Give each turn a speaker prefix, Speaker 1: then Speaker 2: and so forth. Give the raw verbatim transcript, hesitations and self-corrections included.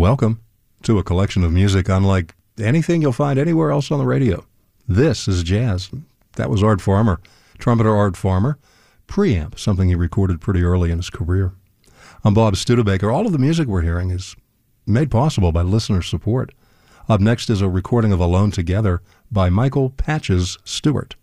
Speaker 1: Welcome to a collection of music unlike anything you'll find anywhere else on the radio. This is jazz. That was Art Farmer, trumpeter Art Farmer, preamp, something he recorded pretty early in his career. I'm Bob Studebaker. All of the music we're hearing is made possible by listener support. Up next is a recording of Alone Together by Michael Patches Stewart.